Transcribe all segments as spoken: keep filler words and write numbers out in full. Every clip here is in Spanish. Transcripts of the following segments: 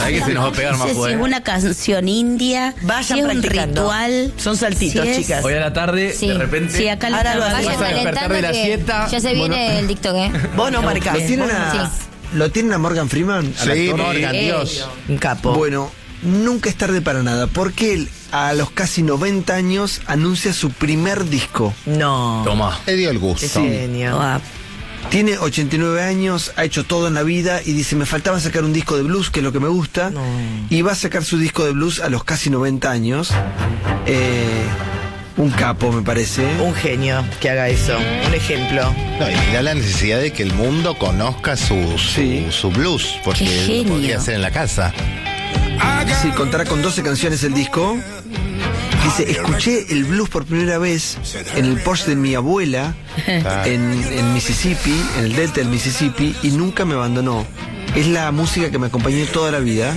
Ahí que se nos va a pegar No más sé si fuerte. es una canción india, Vayan si es un practicando. ritual. Son saltitos, si es- chicas. Hoy a la tarde, Sí. de repente. Sí, acá lo Ahora lo estaba hacemos. Vas a Vayan despertar de la calentando que siesta. ya se viene el TikTok, ¿eh? Vos no marcás. ¿Lo tienen a, Sí. ¿lo tienen a Morgan Freeman? al Sí, actor? Morgan, Ey. Dios. Un capo. Bueno, nunca es tarde para nada, porque él a los casi noventa años anuncia su primer disco. No. Toma. Le dio el Qué gusto. genio. Ah, Tiene ochenta y nueve años, ha hecho todo en la vida y dice, me faltaba sacar un disco de blues, que es lo que me gusta. No. Y va a sacar su disco de blues a los casi noventa años. Eh, un capo, me parece. Un genio que haga eso. Un ejemplo. No, y mira la necesidad de que el mundo conozca su, su, Sí. su blues, porque Qué lo genio. podría hacer en la casa. Sí, contará con doce canciones el disco. Dice, escuché el blues por primera vez en el Porsche de mi abuela en, en Mississippi, en el delta del Mississippi, y nunca me abandonó. Es la música que me acompañó toda la vida.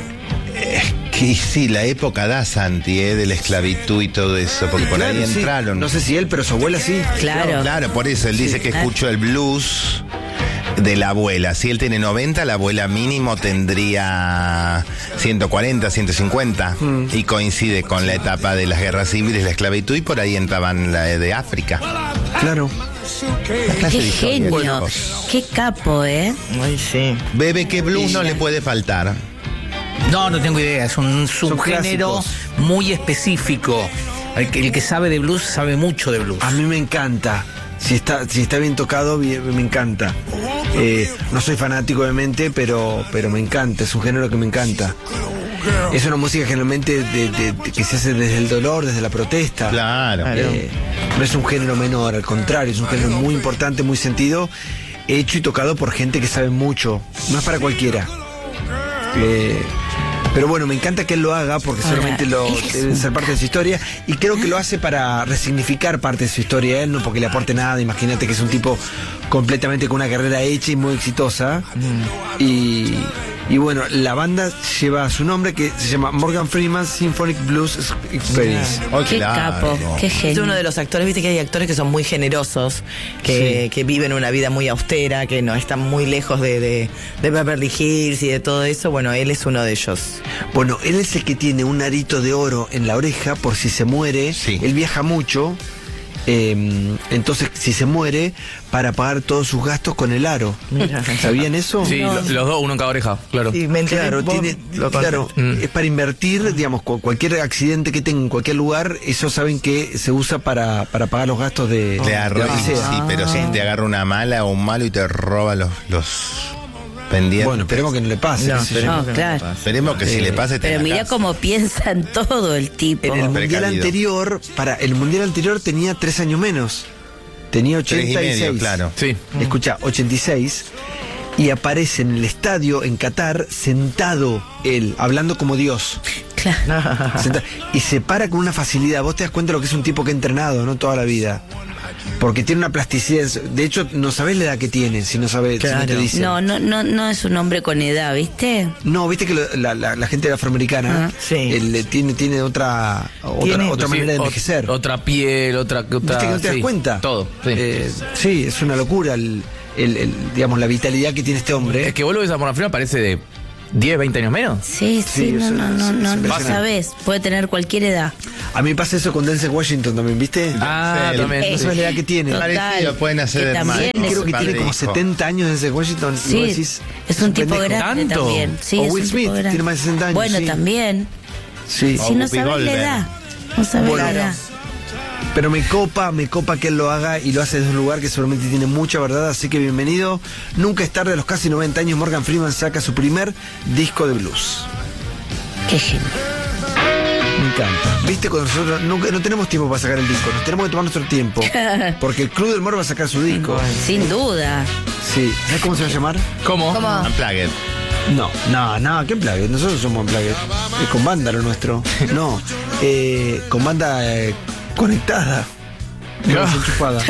Que sí, la época da, Santi, ¿eh? De la esclavitud y todo eso, porque por Claro, ahí sí. entraron. No sé si él, pero su abuela sí. claro. Claro, por eso él dice que escuchó el blues de la abuela. Si él tiene noventa, la abuela mínimo tendría ciento cuarenta, ciento cincuenta. Y coincide con la etapa de las guerras civiles, la esclavitud, y por ahí entraban la de África. Claro. La clase Qué de historia. genio. Bueno, Qué capo, ¿eh? Ay, sí. Bebe, ¿qué blues no le puede faltar? No, no tengo idea. Es un subgénero clásicos. muy específico. El que, el que sabe de blues sabe mucho de blues. A mí me encanta. Si está, si está bien tocado, bien- me encanta. Eh, no soy fanático, obviamente, pero, pero me encanta. Es un género que me encanta. Es una música generalmente de- de- de- que se hace desde el dolor, desde la protesta. Claro. Eh, no es un género menor, al contrario, es un género muy importante, muy sentido, hecho y tocado por gente que sabe mucho. No es para cualquiera. Eh, pero bueno, me encanta que él lo haga porque Ahora, seguramente lo es debe un ser parte de su historia y creo que lo hace para resignificar parte de su historia a él, no porque le aporte nada. Imagínate que es un tipo completamente con una carrera hecha y muy exitosa. Y, y bueno, la banda lleva su nombre, que se llama Morgan Freeman Symphonic Blues Experience. Oh, Qué claro. capo, qué Es genio. uno de los actores, viste que hay actores que son muy generosos, que, que viven una vida muy austera, que no están muy lejos de, de, de Beverly Hills y de todo eso. Bueno, él es uno de ellos. Bueno, él es el que tiene un arito de oro en la oreja por si se muere. Sí. Él viaja mucho. eh, entonces, si se muere, para pagar todos sus gastos con el aro. Mira. ¿Sabían eso? Sí, No. lo- los dos, uno en cada oreja, claro. Sí, me enteré, Claro, vos tiene, lo claro contaste. es para invertir, digamos, cu- cualquier accidente que tenga en cualquier lugar, ellos saben que se usa para, para pagar los gastos de, De de arroz, lo que sea. sí, pero si te agarra una mala o un malo y te roba los, los pendientes. Bueno, esperemos que no le pase. No, qué sé yo. esperemos No, que no claro. le pase. Esperemos que si le pase te Pero la mira casa. cómo piensa en todo el tipo. En el mundial Precavido. anterior, para el mundial anterior tenía tres años menos. Tenía Tres y ochenta y seis. medio, claro. Sí. Escucha, ochenta y seis. Y aparece en el estadio en Qatar sentado él, hablando como Dios. Claro. Senta- y se para con una facilidad. Vos te das cuenta de lo que es un tipo que ha entrenado, ¿no? Toda la vida. Porque tiene una plasticidad. De hecho, no sabés la edad que tiene si no sabés, si no te Claro. dicen. No, no, no, no es un hombre con edad, ¿viste? No, viste que lo- la, la- la gente afroamericana Ah. Sí. él, tiene, tiene otra, otra, Tiene- otra Sí, manera de ot- envejecer. Otra piel, otra. otra ¿Viste que no te das sí, cuenta? Todo. Sí. Eh, sí, es una locura el, el- el, digamos, la vitalidad que tiene este hombre. Es que vos lo ves a Morgan Freeman, parece de diez, veinte años menos. Sí, sí, Sí, no, eso no, es- no, es no, no impresionante. sabes. Puede tener cualquier edad. A mí me pasa eso con Denzel Washington también, ¿viste? Ah, Sí, también. No sabes la edad que tiene. Total. Parecido, pueden hacer Que de también mal. es- Creo que Padre tiene como e hijo. setenta años Denzel Washington. y vos Sí, decís, es un tipo pendejo. grande ¿Tanto? también. Sí, O es Will un tipo Smith, grande. tiene más de sesenta años, Bueno, sí. también. Sí. O Si no Whoopi sabes la Goldberg. edad, no sabes Bueno. la edad. Pero me copa, me copa que él lo haga y lo hace desde un lugar que seguramente tiene mucha verdad, así que bienvenido. Nunca es tarde, a los casi noventa años Morgan Freeman saca su primer disco de blues. Qué genio. Me encanta. Viste, cuando nosotros nunca, no tenemos tiempo para sacar el disco, nos tenemos que tomar nuestro tiempo. Porque el Club del Humor va a sacar su disco. Sin duda. Sí. ¿Sabes cómo se va a llamar? ¿Cómo? ¿Cómo? Unplugged. No, no, no, ¿qué Unplugged? Nosotros somos Unplugged. Es con banda lo nuestro. No, eh, con banda eh, conectada. No, desenchufada.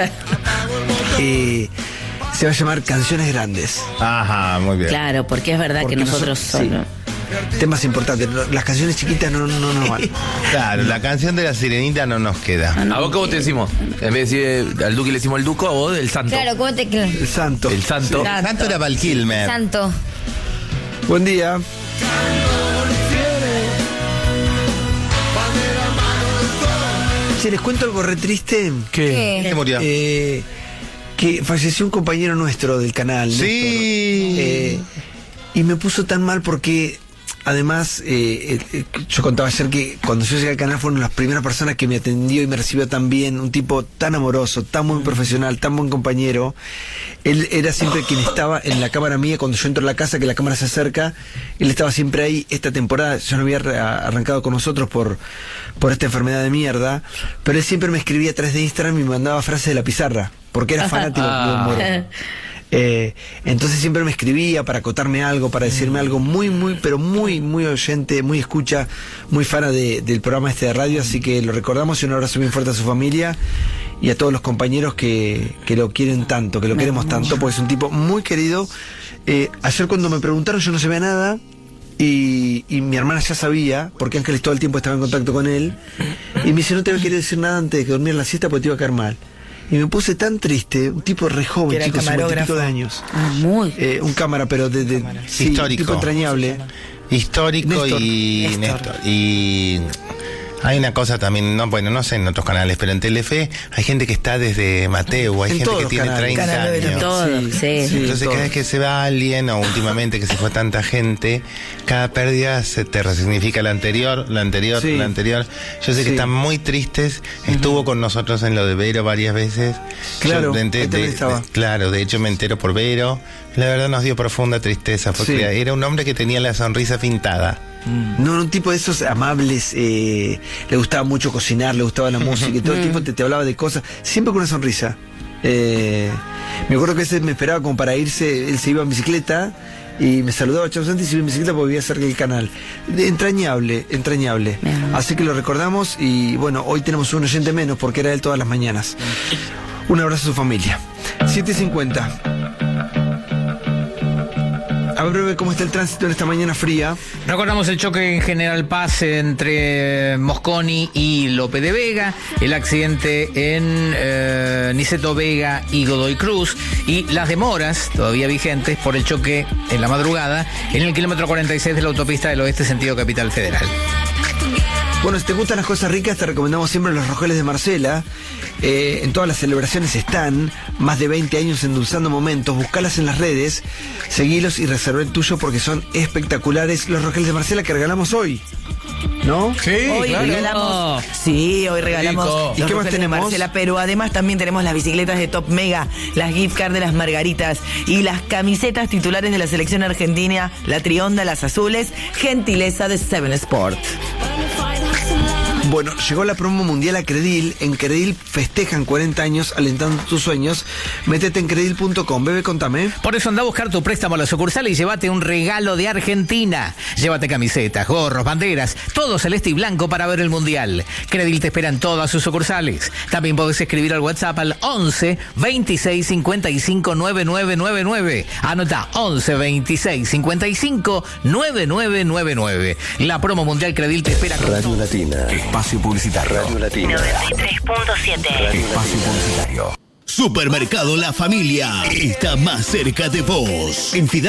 Eh, se va a llamar Canciones Grandes. Ajá, muy bien. Claro, porque es verdad Porque que nosotros nosotros- solo. Temas importantes. Las canciones chiquitas no, no nos van. Claro, la canción de la sirenita no nos queda. ¿A vos cómo te decimos? En vez de decir eh, al Duque le decimos el Duco, a vos el Santo. Claro, ¿cómo te... El santo. El Santo. Santo era Val Kilmer. Santo. Buen día. Che, les cuento algo re triste. ¿Qué? ¿Qué murió? Eh, que falleció un compañero nuestro del canal. Sí. Néstor. Eh, y me puso tan mal porque, además, eh, eh, yo contaba ayer que cuando yo llegué al canal fueron las primeras personas que me atendió y me recibió tan bien. Un tipo tan amoroso, tan buen profesional, tan buen compañero. Él era siempre quien estaba en la cámara mía cuando yo entro a la casa, que la cámara se acerca. Él estaba siempre ahí. Esta temporada yo no había arrancado con nosotros por, por esta enfermedad de mierda. Pero él siempre me escribía a través de Instagram y me mandaba frases de la pizarra, porque era fanático de humor. Eh, entonces siempre me escribía para acotarme algo, para decirme algo muy, muy, pero muy, muy oyente, muy escucha, muy fan de, del programa este de radio, así que lo recordamos y un abrazo bien fuerte a su familia y a todos los compañeros que, que lo quieren tanto, que lo queremos tanto, porque es un tipo muy querido. Eh, ayer cuando me preguntaron yo no sabía nada y, y mi hermana ya sabía, porque Ángeles todo el tiempo estaba en contacto con él, y me dice: no te voy a querer decir nada antes de que dormir la siesta porque te iba a caer mal. Y me puse tan triste, un tipo re joven, Que era chico, cincuenta y pico camarógrafo. de años. Ah, muy. Eh, un cámara, pero de, de sí, Histórico. tipo entrañable. Histórico Néstor. y Néstor. Néstor. Y hay una cosa también, no, bueno, no sé en otros canales, pero en Telefe hay gente que está desde Mateo, hay En gente todos que los tiene canales. treinta Canales de años. Todo, sí. Entonces todo. cada vez que se va alguien, o últimamente que se fue tanta gente, cada pérdida se te resignifica la anterior, la anterior, Sí. la anterior. Yo sé Sí. que están muy tristes. Estuvo con nosotros en lo de Vero varias veces. Claro, Yo de- ahí de- también estaba. de- claro, de hecho me entero por Vero. La verdad nos dio profunda tristeza, porque Sí. era un hombre que tenía la sonrisa pintada. No, un tipo de esos amables, eh, le gustaba mucho cocinar, le gustaba la música y todo el tiempo te, te hablaba de cosas, siempre con una sonrisa. Eh, me acuerdo que a veces me esperaba como para irse, él se iba en bicicleta y me saludaba: chau Santi, se iba en bicicleta porque vivía cerca del canal. De- entrañable, entrañable. Bien. Así que lo recordamos y bueno, hoy tenemos un oyente menos porque era él todas las mañanas. Un abrazo a su familia. siete cincuenta. A ver, breve, ¿cómo está el tránsito en esta mañana fría? Recordamos el choque en General Paz entre Mosconi y Lope de Vega, el accidente en eh, Niceto Vega y Godoy Cruz, y las demoras todavía vigentes por el choque en la madrugada en el kilómetro cuarenta y seis de la autopista del Oeste sentido Capital Federal. Bueno, si te gustan las cosas ricas, te recomendamos siempre los rojeles de Marcela. Eh, en todas las celebraciones están, más de veinte años endulzando momentos. Buscalas en las redes, seguilos y reserva el tuyo porque son espectaculares los rojeles de Marcela que regalamos hoy. ¿No? Sí, Hoy regalamos, sí, hoy regalamos Rico. los ¿Y qué más rojeles de tenemos? Marcela, pero además también tenemos las bicicletas de Top Mega, las gift cards de las Margaritas y las camisetas titulares de la selección argentina, la Trionda, las azules, gentileza de Seven Sport. Bueno, llegó la promo mundial a Credil. En Credil festejan cuarenta años alentando tus sueños. Métete en credil punto com. Bebe, contame. Por eso anda a buscar tu préstamo a la sucursal y llévate un regalo de Argentina. Llévate camisetas, gorros, banderas, todo celeste y blanco para ver el Mundial. Credil te espera en todas sus sucursales. También podés escribir al WhatsApp al once veintiséis cincuenta y cinco noventa y nueve noventa y nueve. Anota once veintiséis cincuenta y cinco noventa y nueve noventa y nueve. La promo mundial Credil te espera con Radio Latina. Espacio publicitario. Radio Latina. noventa y tres punto siete. Espacio publicitario. Supermercado La Familia está más cerca de vos. En Fidel